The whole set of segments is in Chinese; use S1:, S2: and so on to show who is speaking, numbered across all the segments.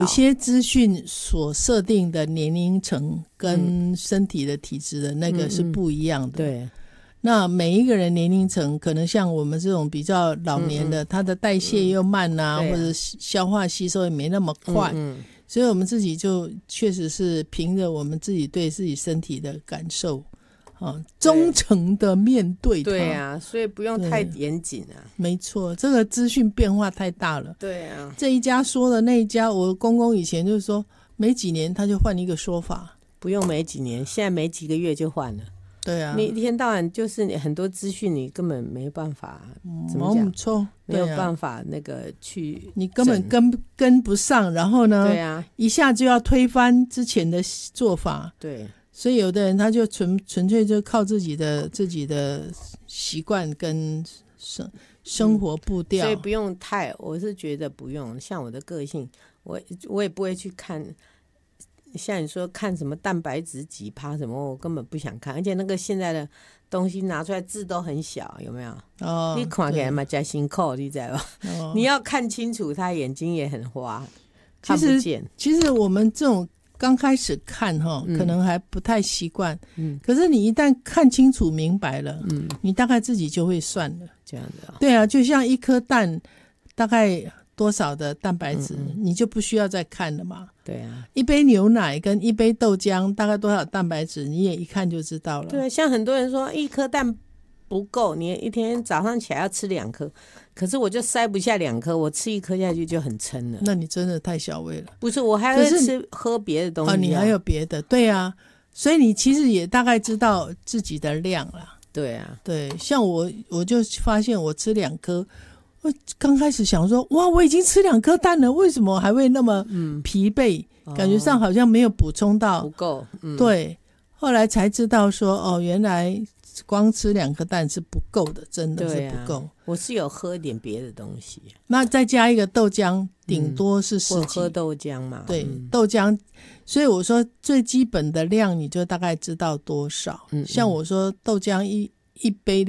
S1: 有些资讯所设定的年龄层跟身体的体质的那个是不一样的。
S2: 对，
S1: 那每一个人年龄层可能像我们这种比较老年的，他的代谢又慢啊，或者消化吸收也没那么快，所以我们自己就确实是凭着我们自己对自己身体的感受忠诚的面对它。
S2: 对啊，所以不用太严谨啊。
S1: 没错，这个资讯变化太大了。
S2: 对啊，
S1: 这一家说的那一家，我公公以前就是说没几年他就换一个说法，
S2: 不用没几年，现在没几个月就换了。
S1: 对啊，
S2: 你一天到晚就是你很多资讯，你根本没办法，怎么讲？没有办法那个去，
S1: 你根本跟不上，然后呢，
S2: 对啊，
S1: 一下就要推翻之前的做法，
S2: 对，
S1: 所以有的人他就纯粹就靠自己的习惯跟生活步调，
S2: 所以不用太，我是觉得不用。像我的个性，我也不会去看。像你说看什么蛋白质几%什么，我根本不想看，而且那个现在的东西拿出来字都很小，有没有？你看起来嘛加辛苦，你知道吧？你要看清楚，他眼睛也很花，看不见。
S1: 其实我们这种刚开始看可能还不太习惯，可是你一旦看清楚明白了，你大概自己就会算了。
S2: 这样的
S1: 对啊，就像一颗蛋大概多少的蛋白质，你就不需要再看了嘛。
S2: 对啊，
S1: 一杯牛奶跟一杯豆浆大概多少蛋白质，你也一看就知道了。
S2: 对，像很多人说一颗蛋不够，你一天早上起来要吃2颗，可是我就塞不下2颗，我吃1颗下去就很撑了。
S1: 那你真的太小胃了。
S2: 不是，我还会喝别的东西
S1: 你还有别的，对啊，所以你其实也大概知道自己的量啦。
S2: 对啊，
S1: 对，像我就发现我吃2颗，我刚开始想说哇，我已经吃2颗蛋了，为什么还会那么疲惫，感觉上好像没有补充到，
S2: 不够。
S1: 对，后来才知道说原来光吃2颗蛋是不够的，真的是不够。
S2: 我是有喝一点别的东西，
S1: 那再加一个豆浆，顶多是10几。
S2: 我喝豆浆嘛。
S1: 对，豆浆，所以我说最基本的量你就大概知道多少。像我说豆浆一杯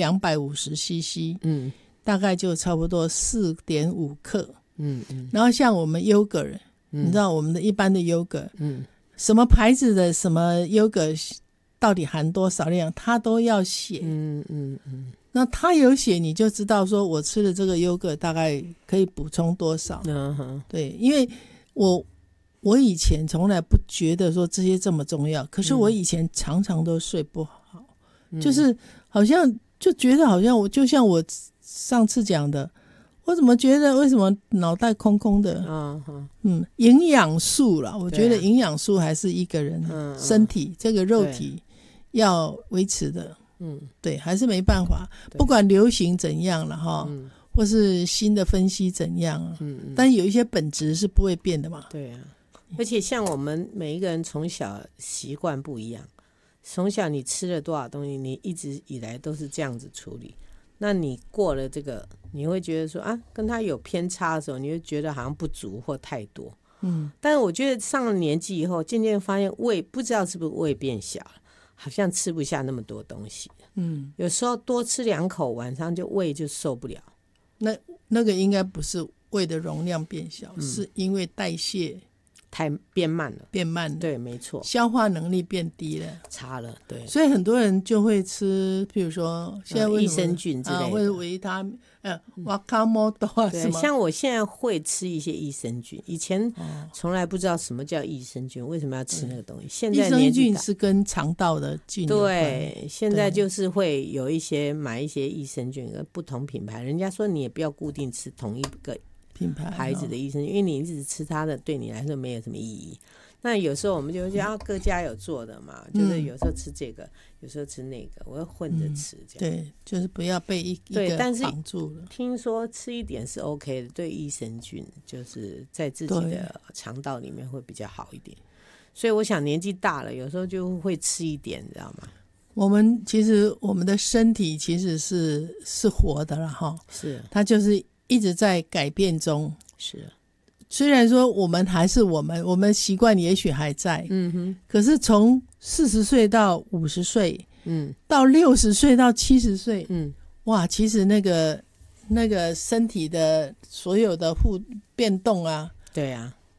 S1: 250cc，大概就差不多4.5克。然后像我们 yogurt，你知道我们的一般的 yogurt，什么牌子的什么 yogurt到底含多少量，它都要写。那它有写，你就知道说我吃的这个 yogurt 大概可以补充多少。对，因为我以前从来不觉得说这些这么重要，可是我以前常常都睡不好，就是好像就觉得好像我就像我上次讲的，我怎么觉得为什么脑袋空空的？营养素啦，我觉得营养素还是一个人身体这个肉体要维持的。对，还是没办法，不管流行怎样了哈，或是新的分析怎样，但有一些本质是不会变的嘛。
S2: 对啊，而且像我们每一个人从小习惯不一样，从小你吃了多少东西，你一直以来都是这样子处理，那你过了这个，你会觉得说跟他有偏差的时候，你会觉得好像不足或太多。但是我觉得上了年纪以后，渐渐发现胃不知道是不是胃变小了，好像吃不下那么多东西。有时候多吃2口，晚上就胃就受不了。
S1: 那个应该不是胃的容量变小，是因为代谢
S2: 变慢了。对，没错，
S1: 消化能力变低了，
S2: 差了。对，
S1: 所以很多人就会吃，比如说现在
S2: 益生菌之类的，
S1: 或者维他命瓦卡莫多啊什么。
S2: 像我现在会吃一些益生菌，以前从来不知道什么叫益生菌，为什么要吃那个东西。现在
S1: 益生菌是跟肠道的菌有关。
S2: 对，现在就是会有买一些益生菌，不同品牌。人家说你也不要固定吃同一个牌子的益生菌，因为你一直吃它的对你来说没有什么意义。那有时候我们就觉得各家有做的嘛，就是有时候吃这个，有时候吃那个，我要混着吃这样。
S1: 对，就是不要被一个绑住了。
S2: 听说吃一点是 OK 的，对益生菌就是在自己的肠道里面会比较好一点。所以我想年纪大了，有时候就会吃一点，你知道吗？
S1: 其实我们的身体其实是活的了哈，
S2: 是
S1: 它就是一直在改变中。
S2: 是。
S1: 虽然说我们还是我们习惯也许还在，可是从40岁到50岁，到60岁到70岁，哇，其实那个身体的所有的变动啊，
S2: 对啊，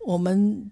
S1: 我们